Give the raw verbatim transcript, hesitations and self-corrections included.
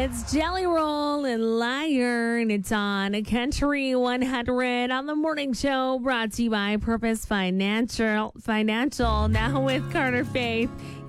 It's Jelly Roll and Liar, and it's on Country one hundred on the morning show, brought to you by Purpose Financial. Financial now with Carter Faith.